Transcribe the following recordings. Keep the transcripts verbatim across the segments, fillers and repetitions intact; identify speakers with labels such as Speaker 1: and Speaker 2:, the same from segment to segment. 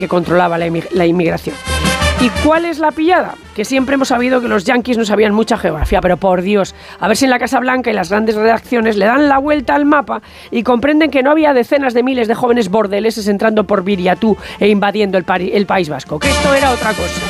Speaker 1: que controlaba la, inmig- la inmigración. ¿Y cuál es la pillada? Que siempre hemos sabido que los yanquis no sabían mucha geografía, pero por Dios, a ver si en la Casa Blanca y las grandes redacciones le dan la vuelta al mapa y comprenden que no había decenas de miles de jóvenes bordeleses entrando por Viriatú e invadiendo el, pari- el País Vasco, que esto era otra cosa.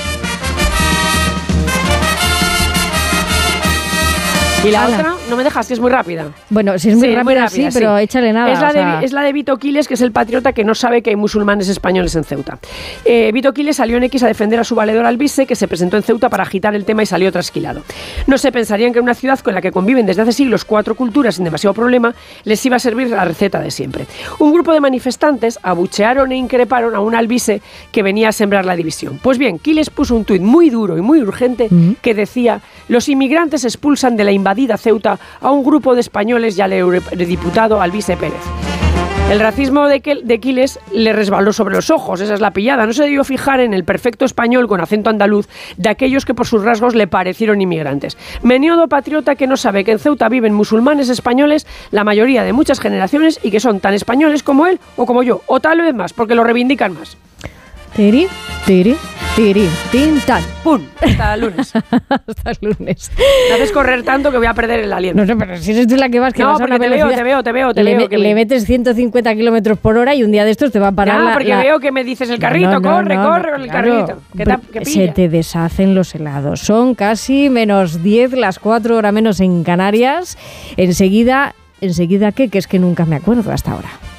Speaker 1: Y la
Speaker 2: Ala.
Speaker 1: otra, no me dejas, que es muy rápida.
Speaker 2: Bueno, si es muy
Speaker 1: Sí,
Speaker 2: rápida,
Speaker 1: muy rápida,
Speaker 2: sí,
Speaker 1: sí.
Speaker 2: pero échale nada.
Speaker 1: Es la,
Speaker 2: o sea,
Speaker 1: de, es la de Vito Quiles, que es el patriota que no sabe que hay musulmanes españoles en Ceuta. Eh, Vito Quiles salió en X a defender a su valedor Albise, que se presentó en Ceuta para agitar el tema y salió trasquilado. No se pensarían que en una ciudad con la que conviven desde hace siglos cuatro culturas sin demasiado problema, les iba a servir la receta de siempre. Un grupo de manifestantes abuchearon e increparon a un Albise que venía a sembrar la división. Pues bien, Quiles puso un tuit muy duro y muy urgente
Speaker 2: Mm.
Speaker 1: que decía: los inmigrantes expulsan de la invadida Ceuta a un grupo de españoles y al eurodiputado Albise Pérez. El racismo de, Kel- de Quiles le resbaló sobre los ojos, esa es la pillada. No se debió fijar en el perfecto español con acento andaluz de aquellos que por sus rasgos le parecieron inmigrantes. Menudo patriota que no sabe que en Ceuta viven musulmanes españoles, la mayoría de muchas generaciones, y que son tan españoles como él o como yo, o tal vez más, porque lo reivindican más.
Speaker 2: Tiri, tiri, tiri, tin, tan.
Speaker 1: ¡Pum! Hasta el lunes.
Speaker 2: Hasta el lunes.
Speaker 1: Me haces correr tanto que voy a perder el aliento.
Speaker 2: No sé, pero si eres tú la que vas, que
Speaker 1: No,
Speaker 2: vas a una
Speaker 1: porque te veo,
Speaker 2: velocidad,
Speaker 1: te veo, te veo, te
Speaker 2: le,
Speaker 1: veo,
Speaker 2: me-
Speaker 1: que
Speaker 2: le
Speaker 1: me-
Speaker 2: metes ciento cincuenta kilómetros por hora y un día de estos te va a parar
Speaker 1: Ya,
Speaker 2: la...
Speaker 1: porque
Speaker 2: la-
Speaker 1: veo que me dices el carrito,
Speaker 2: No, no,
Speaker 1: corre,
Speaker 2: no,
Speaker 1: corre
Speaker 2: no,
Speaker 1: con el
Speaker 2: claro.
Speaker 1: carrito. Que, ta- que
Speaker 2: Se
Speaker 1: pilla.
Speaker 2: te deshacen los helados. Son casi menos diez, las cuatro horas menos en Canarias. Enseguida, ¿enseguida qué? Que es que nunca me acuerdo hasta ahora.